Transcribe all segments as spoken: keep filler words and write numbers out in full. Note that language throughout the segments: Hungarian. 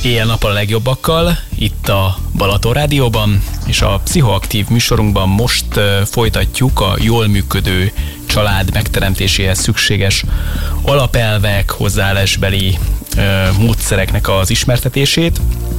Éjjel-nappal a legjobbakkal, itt a Balaton Rádióban, és a pszichoaktív műsorunkban most uh, folytatjuk a jól működő család megteremtéséhez szükséges alapelvek, hozzáállásbeli uh, módszereknek az ismertetését.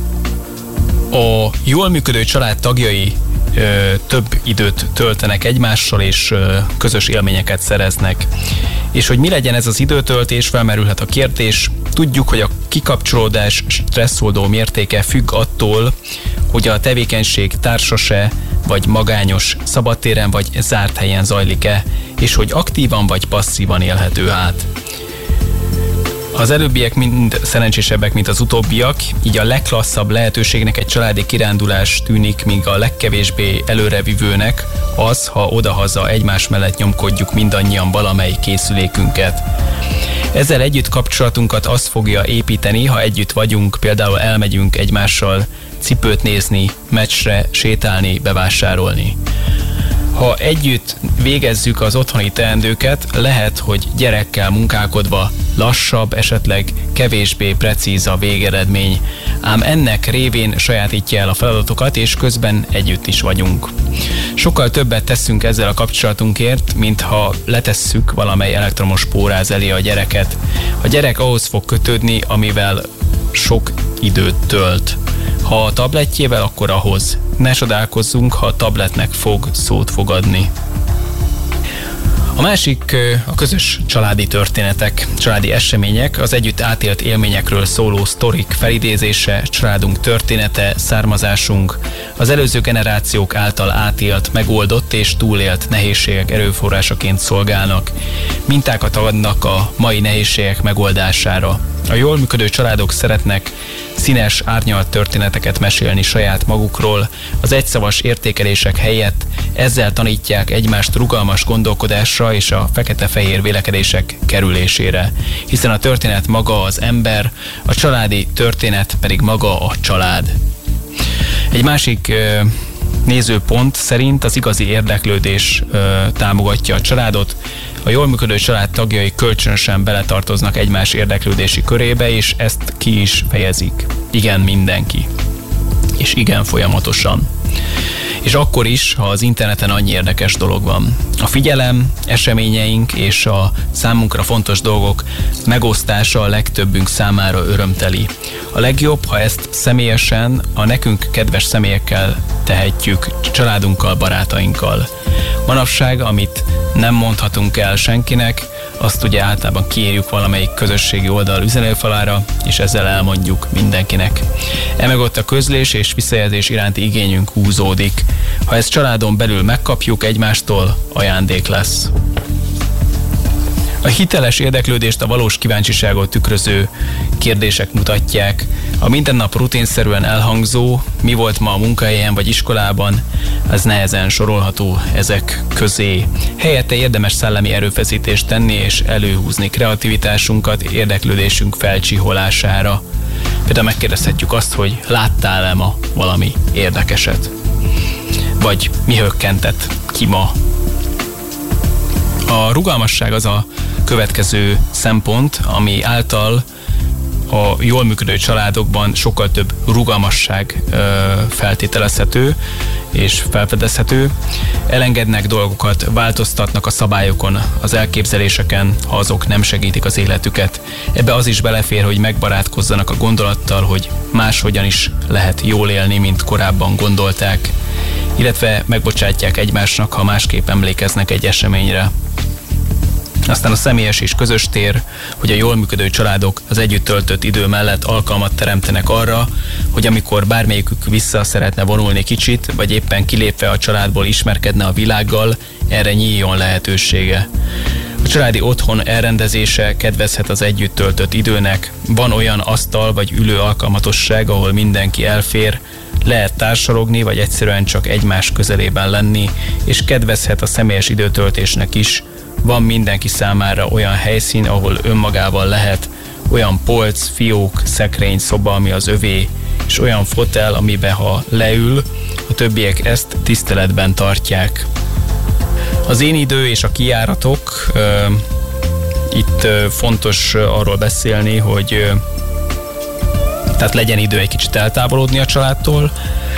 A jól működő család tagjai ö, több időt töltenek egymással, és ö, közös élményeket szereznek. És hogy mi legyen ez az időtöltés, felmerülhet a kérdés. Tudjuk, hogy a kikapcsolódás stresszoldó mértéke függ attól, hogy a tevékenység társas-e, vagy magányos, szabadtéren vagy zárt helyen zajlik-e, és hogy aktívan vagy passzívan élhető át. Az előbbiek mind szerencsésebbek, mint az utóbbiak, így a legklasszabb lehetőségnek egy családi kirándulás tűnik, míg a legkevésbé előrevivőnek az, ha odahaza egymás mellett nyomkodjuk mindannyian valamelyik készülékünket. Ezzel együtt kapcsolatunkat az fogja építeni, ha együtt vagyunk, például elmegyünk egymással cipőt nézni, meccsre, sétálni, bevásárolni. Ha együtt végezzük az otthoni teendőket, lehet, hogy gyerekkel munkálkodva lassabb, esetleg kevésbé precíz a végeredmény, ám ennek révén sajátítja el a feladatokat, és közben együtt is vagyunk. Sokkal többet teszünk ezzel a kapcsolatunkért, mint ha letesszük valamely elektromos póráz elé a gyereket. A gyerek ahhoz fog kötődni, amivel sok időt tölt. Ha a tabletjével, akkor ahhoz. Ne csodálkozzunk, ha a tabletnek fog szót fogadni. A másik a közös családi történetek, családi események, az együtt átélt élményekről szóló sztorik felidézése, családunk története, származásunk, az előző generációk által átélt, megoldott és túlélt nehézségek erőforrásaként szolgálnak. Mintákat adnak a mai nehézségek megoldására. A jól működő családok szeretnek színes, árnyalt történeteket mesélni saját magukról, az egyszavas értékelések helyett ezzel tanítják egymást rugalmas gondolkodásra és a fekete-fehér vélekedések kerülésére, hiszen a történet maga az ember, a családi történet pedig maga a család. Egy másik ö, nézőpont szerint az igazi érdeklődés ö, támogatja a családot. A jól működő család tagjai kölcsönösen beletartoznak egymás érdeklődési körébe, és ezt ki is fejezik. Igen, mindenki. És igen, folyamatosan. És akkor is, ha az interneten annyi érdekes dolog van. A figyelem, eseményeink és a számunkra fontos dolgok megosztása a legtöbbünk számára örömteli. A legjobb, ha ezt személyesen, a nekünk kedves személyekkel tehetjük, családunkkal, barátainkkal. Manapság, amit nem mondhatunk el senkinek, azt ugye általában kiírjuk valamelyik közösségi oldal üzenőfalára, és ezzel elmondjuk mindenkinek. Emögött a közlés és visszajelzés iránti igényünk húzódik. Ha ezt családon belül megkapjuk egymástól, ajándék lesz. A hiteles érdeklődést a valós kíváncsiságot tükröző kérdések mutatják. A mindennap rutinszerűen elhangzó, mi volt ma a munkahelyen vagy iskolában, az nehezen sorolható ezek közé. Helyette érdemes szellemi erőfeszítést tenni és előhúzni kreativitásunkat érdeklődésünk felcsiholására. Például megkérdezhetjük azt, hogy láttál-e ma valami érdekeset? Vagy mi hökkentett ki ma? A rugalmasság az a következő szempont, ami által a jól működő családokban sokkal több rugalmasság ö, feltételezhető és felfedezhető. Elengednek dolgokat, változtatnak a szabályokon, az elképzeléseken, ha azok nem segítik az életüket. Ebbe az is belefér, hogy megbarátkozzanak a gondolattal, hogy máshogyan is lehet jól élni, mint korábban gondolták, illetve megbocsátják egymásnak, ha másképp emlékeznek egy eseményre. Aztán a személyes és közös tér, hogy a jól működő családok az együtt töltött idő mellett alkalmat teremtenek arra, hogy amikor bármelyikük vissza szeretne vonulni kicsit, vagy éppen kilépve a családból ismerkedne a világgal, erre nyíljon lehetősége. A családi otthon elrendezése kedvezhet az együtt töltött időnek, van olyan asztal vagy ülő alkalmatosság, ahol mindenki elfér, lehet társalogni, vagy egyszerűen csak egymás közelében lenni, és kedvezhet a személyes időtöltésnek is. Van mindenki számára olyan helyszín, ahol önmagával lehet, olyan polc, fiók, szekrény, szoba, ami az övé, és olyan fotel, amiben ha leül, a többiek ezt tiszteletben tartják. Az én idő és a kijáratok, uh, itt uh, fontos uh, arról beszélni, hogy uh, tehát legyen idő egy kicsit eltávolodni a családtól,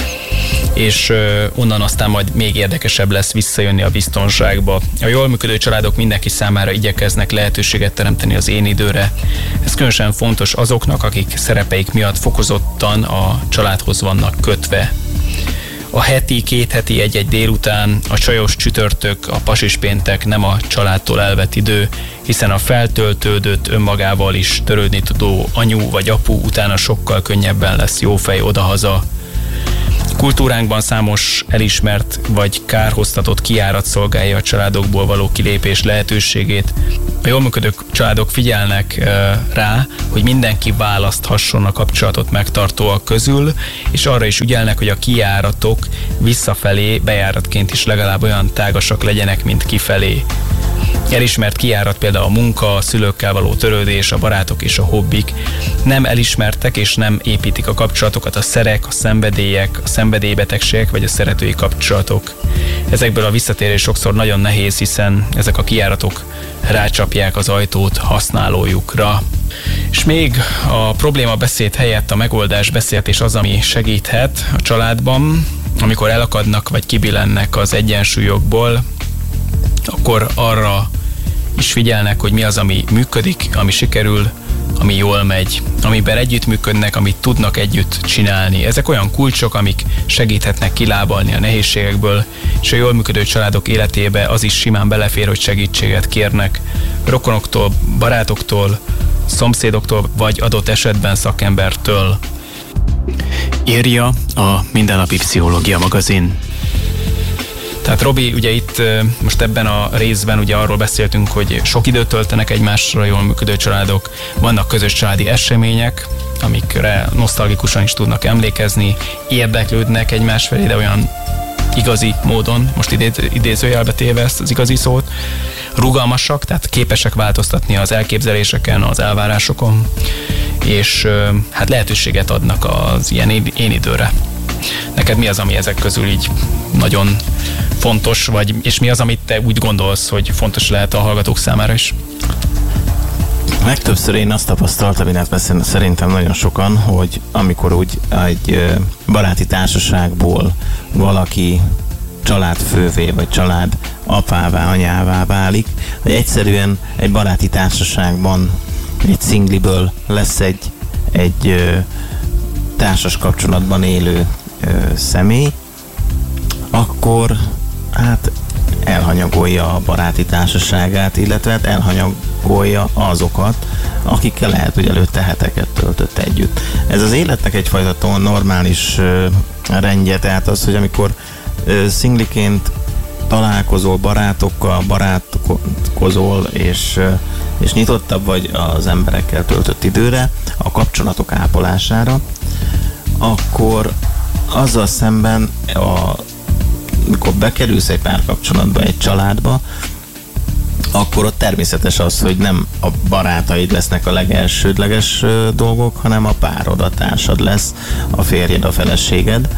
és onnan aztán majd még érdekesebb lesz visszajönni a biztonságba. A jól működő családok mindenki számára igyekeznek lehetőséget teremteni az én időre. Ez különösen fontos azoknak, akik szerepeik miatt fokozottan a családhoz vannak kötve. A heti, két heti, egy-egy délután, a csajos csütörtök, a pasis péntek nem a családtól elvett idő, hiszen a feltöltődött, önmagával is törődni tudó anyu vagy apu utána sokkal könnyebben lesz jófej odahaza. Kultúránkban számos elismert vagy kárhoztatott kijárat szolgálja a családokból való kilépés lehetőségét. A jól működő családok figyelnek e, rá, hogy mindenki választhasson a kapcsolatot megtartóak közül, és arra is ügyelnek, hogy a kijáratok visszafelé bejáratként is legalább olyan tágasak legyenek, mint kifelé. Elismert kijárat például a munka, a szülőkkel való törődés, a barátok és a hobbik. Nem elismertek és nem építik a kapcsolatokat a szerek, a szenvedélyek, a szenvedélybetegségek vagy a szeretői kapcsolatok. Ezekből a visszatérés sokszor nagyon nehéz, hiszen ezek a kijáratok rácsapják az ajtót használójukra. És még a probléma beszéd helyett a megoldás beszélgetés az, ami segíthet a családban, amikor elakadnak vagy kibillennek az egyensúlyokból, akkor arra is figyelnek, hogy mi az, ami működik, ami sikerül, ami jól megy, amiben együttműködnek, amit tudnak együtt csinálni. Ezek olyan kulcsok, amik segíthetnek kilábalni a nehézségekből, és a jól működő családok életébe az is simán belefér, hogy segítséget kérnek rokonoktól, barátoktól, szomszédoktól, vagy adott esetben szakembertől. Írja a Mindennapi Pszichológia magazin. Tehát Robi, ugye itt most ebben a részben ugye arról beszéltünk, hogy sok időt töltenek egymásra jól működő családok, vannak közös családi események, amikre nosztalgikusan is tudnak emlékezni, érdeklődnek egymás felé, de olyan igazi módon, most idézőjelbe téve ezt az igazi szót, rugalmasak, tehát képesek változtatni az elképzeléseken, az elvárásokon, és hát lehetőséget adnak az ilyen én időre. Neked mi az, ami ezek közül így nagyon fontos, vagy, és mi az, amit te úgy gondolsz, hogy fontos lehet a hallgatók számára is? Legtöbbször én azt tapasztaltam, illetve szerintem nagyon sokan, hogy amikor úgy egy baráti társaságból valaki családfővé, vagy család apává, anyává válik, hogy egyszerűen egy baráti társaságban egy szingliből lesz egy, egy társas kapcsolatban élő személy, akkor hát elhanyagolja a baráti társaságát, illetve hát elhanyagolja azokat, akikkel lehet, hogy előtte heteket töltött együtt. Ez az életnek egyfajta normális rendje, tehát az, hogy amikor szingliként találkozol barátokkal, barátkozol, és, és nyitottabb vagy az emberekkel töltött időre, a kapcsolatok ápolására, akkor azzal szemben, a, amikor bekerülsz egy párkapcsolatba, egy családba, akkor ott természetes az, hogy nem a barátaid lesznek a legelsődleges dolgok, hanem a párod, a társad lesz, a férjed, a feleséged,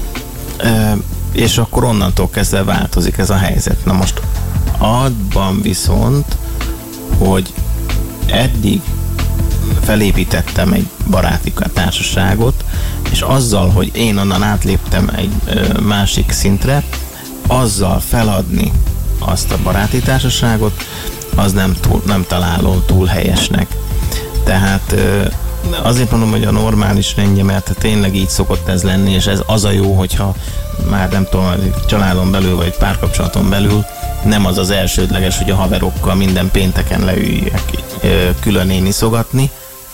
és akkor onnantól kezdve változik ez a helyzet. Na most abban viszont, hogy eddig felépítettem egy baráti társaságot, és azzal, hogy én onnan átléptem egy ö, másik szintre, azzal feladni azt a baráti társaságot, az nem, túl, nem találom túl helyesnek. Tehát ö, azért mondom, hogy a normális rendje, mert tényleg így szokott ez lenni, és ez az a jó, hogyha már nem tudom, családon belül, vagy párkapcsolaton belül nem az az elsődleges, hogy a haverokkal minden pénteken leüljek ö, külön én iszogatni,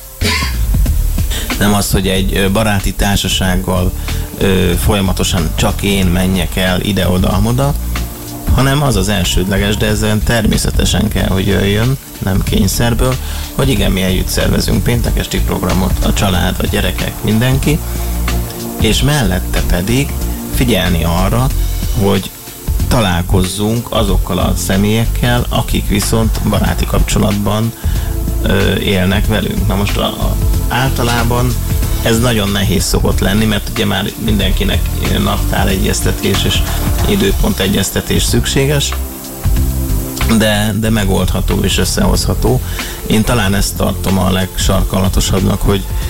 nem az, hogy egy baráti társasággal ö, folyamatosan csak én menjek el ide-oda-amoda, hanem az az elsődleges, de ezen természetesen kell, hogy jöjjön, nem kényszerből, hogy igen, mi együtt szervezünk péntekesti programot, a család, a gyerekek, mindenki, és mellette pedig figyelni arra, hogy találkozzunk azokkal a személyekkel, akik viszont baráti kapcsolatban ö, élnek velünk. Na most a, a, általában ez nagyon nehéz szokott lenni, mert ugye már mindenkinek naptáregyeztetés és időpontegyeztetés szükséges, de, de megoldható és összehozható. Én talán ezt tartom a legsarkallatosabbnak, hogy,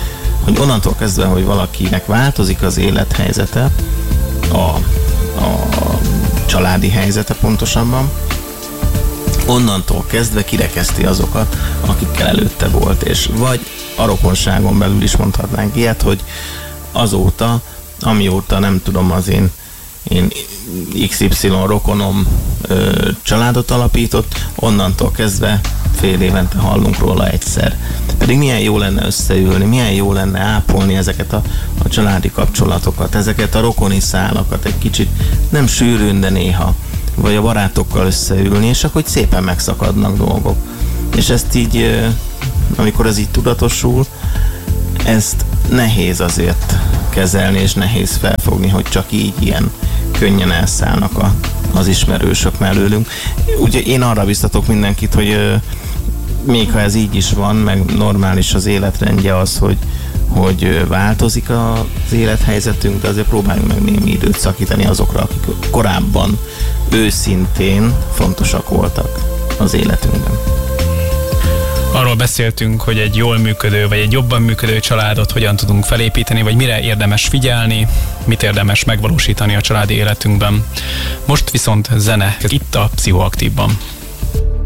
hogy onnantól kezdve, hogy valakinek változik az élethelyzete, a, a családi helyzete pontosabban, onnantól kezdve kirekeszti azokat, akikkel előtte volt, és vagy a rokonságon belül is mondhatnánk ilyet, hogy azóta, amióta nem tudom, az én, én iksz ipszilon rokonom ö, családot alapított, onnantól kezdve fél évente hallunk róla egyszer. Pedig milyen jó lenne összeülni, milyen jó lenne ápolni ezeket a, a családi kapcsolatokat, ezeket a rokoni szálakat egy kicsit, nem sűrűn, de néha, vagy a barátokkal összeülni, és akkor szépen megszakadnak dolgok. És ezt így, amikor ez így tudatosul, ezt nehéz azért kezelni, és nehéz felfogni, hogy csak így ilyen könnyen elszállnak a, az ismerősök mellőlünk. Ugye én arra biztatok mindenkit, hogy még ha ez így is van, meg normális az életrendje az, hogy, hogy változik az élethelyzetünk, de azért próbáljunk meg némi időt szakítani azokra, akik korábban őszintén fontosak voltak az életünkben. Arról beszéltünk, hogy egy jól működő, vagy egy jobban működő családot hogyan tudunk felépíteni, vagy mire érdemes figyelni, mit érdemes megvalósítani a családi életünkben. Most viszont zene itt a Pszichoaktívban.